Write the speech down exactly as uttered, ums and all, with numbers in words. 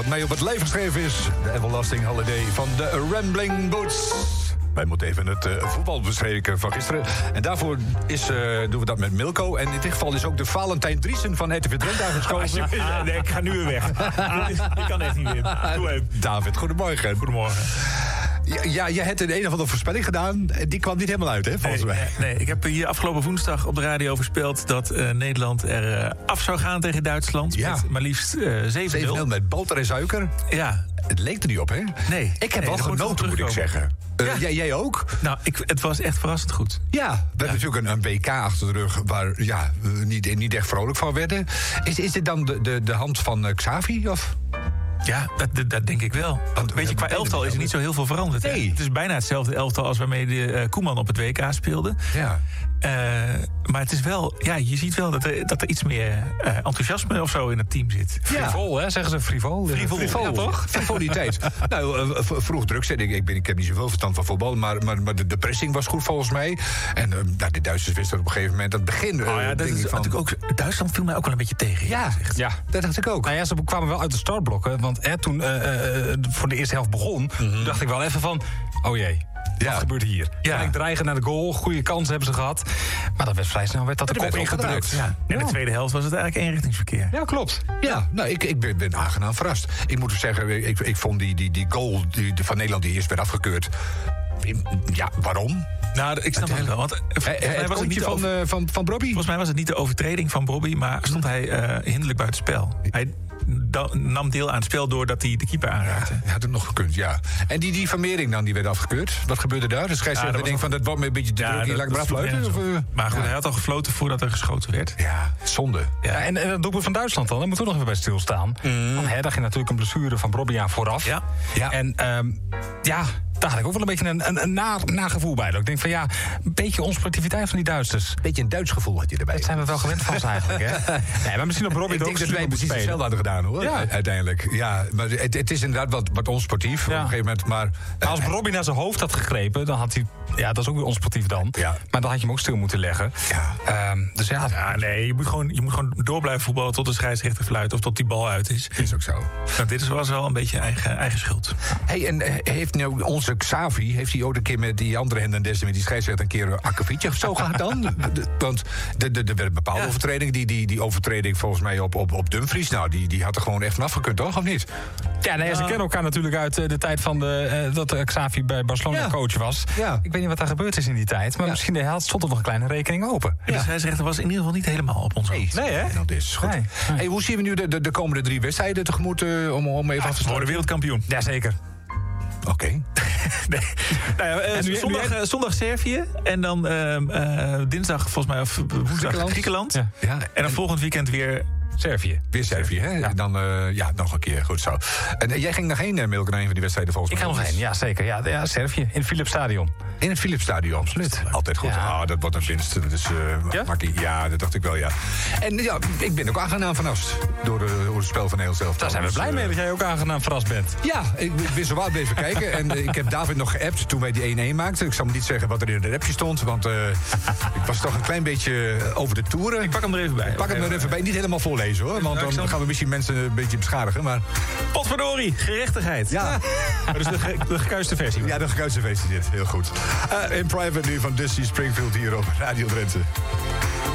wat mij op het lijf geschreven is. De Everlasting Holiday van de Rambling Boots. Wij moeten even het uh, voetbal bespreken van gisteren. En daarvoor is, uh, doen we dat met Milko. En in dit geval is ook de Valentijn Driesen van R T V Drenthe aangeschoven. Ah, nee, ik ga nu weer weg. Ik kan echt niet meer. Doe even. David, goedemorgen. Goedemorgen. Ja, ja, je hebt een of andere voorspelling gedaan. En die kwam niet helemaal uit, hè, volgens nee, mij. Nee, ik heb hier afgelopen woensdag op de radio voorspeld dat uh, Nederland er uh, af zou gaan tegen Duitsland. Ja. Met maar liefst uh, zeven nul. Met boter en suiker. Ja. Het leek er niet op, hè? Nee. Ik heb nee, wel genoten, moet ik zeggen. Uh, ja. jij, jij ook? Nou, ik, het was echt verrassend goed. Ja, we hebben ja. natuurlijk een, een W K achter de rug waar ja, we niet, niet echt vrolijk van werden. Is, is dit dan de, de, de hand van uh, Xavi, of... Ja, dat, dat, dat denk ik wel. Want, weet je, qua elftal is er niet zo heel veel veranderd. Nee. Hè? Het is bijna hetzelfde elftal als waarmee de uh, Koeman op het W K speelde. Ja. Uh, maar het is wel, ja, je ziet wel dat er, dat er iets meer uh, enthousiasme of zo in het team zit. Frivol, hè? Zeggen ze frivol? Frivol, frivol. Ja, toch? Frivoliteit. Nou, uh, vroeg druk zit ik. Ik, ben, ik heb niet zoveel verstand van voetbal, maar, maar, maar de, de pressing was goed volgens mij. En uh, nou, de Duitsers wisten op een gegeven moment dat begin. Uh, oh ja, dat is van... natuurlijk ook. Duitsland viel mij ook wel een beetje tegen. Ja, ja, dat dacht ik ook. Nou ja, ze kwamen wel uit de startblokken. Want hè, toen uh, uh, voor de eerste helft begon, mm-hmm. dacht ik wel even van, oh jee. Ja. Wat gebeurt hier? Ja. En ik dreigen naar de goal. Goede kansen hebben ze gehad. Maar dat werd vrij snel werd dat de kop ingedrukt. Ja. En Ja. de tweede helft was het eigenlijk eenrichtingsverkeer. Ja, klopt. Ja, nou, ik, ik ben, ben aangenaam verrast. Ik moet zeggen, ik, ik vond die, die, die goal die, van Nederland die eerst werd afgekeurd. Ja, waarom? Nou, ik snap het wel. Want, volgens He, mij het was het niet van, over... uh, van, van Brobby? Volgens mij was het niet de overtreding van Brobby, maar stond hij uh, hinderlijk buitenspel. Hij da- nam deel aan het spel doordat hij de keeper aanraakte. Ja, had het nog gekund, ja. En die, die Vermeering dan, die werd afgekeurd. Wat gebeurde daar? De scheidsrechter ja, denkt van, dat wordt me een beetje te ja, druk, hier laat ik maar afluiten. Of, uh, maar goed, ja. hij had al gefloten voordat er geschoten werd. Ja, zonde. Ja, en, en het doelpunt van Duitsland dan, daar moeten we nog even bij stilstaan. Mm. Want hè, daar ging natuurlijk een blessure van Brobby aan vooraf. Ja. Ja. En um, ja, daar had ik ook wel een beetje een, een, een na, nagevoel bij. Dat ik denk van ja, een beetje onsportiviteit van die Duitsers. Beetje een Duits gevoel had je erbij. Dat zijn we wel gewend van eigenlijk, hè? Nee, maar misschien op Brobby ik denk dat wij precies hetzelfde hadden gedaan, hoor. Ja. Uiteindelijk. Ja, maar het, het is inderdaad wat, wat onsportief ja. op een gegeven moment. Maar, maar als Brobby naar zijn hoofd had gegrepen, dan had hij... Ja, dat is ook weer onsportief dan. Ja. Maar dan had je hem ook stil moeten leggen. Ja. Um, dus ja... ja, nee, je moet, gewoon, je moet gewoon door blijven voetballen tot de scheidsrechter fluit of tot die bal uit is. Is ook zo. Nou, dit is was wel een beetje eigen, eigen schuld. Hey, en uh, heeft nou onze Xavi, heeft hij ook een keer met die andere Hernandez, met die scheidsrechter, een keer een akkefietje of zo gehad dan? de, want er werden bepaalde ja. overtredingen. Die, die, die overtreding volgens mij op, op, op Dumfries, nou, die, die had er gewoon echt vanaf gekund, toch? Of niet? Ja, nee, ja. ze kennen elkaar natuurlijk uit de tijd van de, uh, dat Xavi bij Barcelona ja. coach was. Ja. Ik weet niet wat daar gebeurd is in die tijd, maar ja. misschien de helft stond er nog een kleine rekening open. Ja. De scheidsrechter was in ieder geval niet helemaal op ons nee, hoofd. Nee, hè? Nou, dit is goed. Nee. Nee. Hey, hoe zien we nu de, de, de komende drie wedstrijden tegemoet uh, om, om even ja, af te sluiten? Voor de wereldkampioen. Jazeker. Oké. Okay. nee. nou ja, uh, nu, zondag, uh, zondag Servië en dan uh, uh, dinsdag volgens mij of woensdag Griekenland. Griekenland. Ja. Ja. En dan en... volgend weekend weer Servië. Weer Servië, hè? Ja. Dan uh, ja, nog een keer. Goed zo. En uh, jij ging nog heen, uh, Milk, naar een van die wedstrijden volgens mij? Ik ga nog heen, ja zeker. Ja, ja, Servië, in het Philips Stadion. In het Philips Stadion, absoluut. Altijd goed. Ja. Ah, dat wordt een winst. Dus, uh, ja? Markie, ja, dat dacht ik wel, ja. En ja, ik ben ook aangenaam verrast door, uh, door het spel van heel zelf. Daar zijn we blij mee dat jij ook aangenaam verrast bent. Ja, ik, ik ben zo waar blijven kijken. En uh, ik heb David nog geappt toen wij die één-één maakten. Ik zal me niet zeggen wat er in het appje stond, want uh, ik was toch een klein beetje over de toeren. Ik pak hem er even bij. Ik pak hem er even bij. Niet helemaal voorlezen, hoor. Want dan gaan we misschien mensen een beetje beschadigen, maar... Potverdorie, gerechtigheid. Ja. Dus de, ge- de gekuiste versie. Ja, de gekuiste versie dit. Heel goed. Uh, in private nu van Dusty Springfield hier op Radio Drenthe.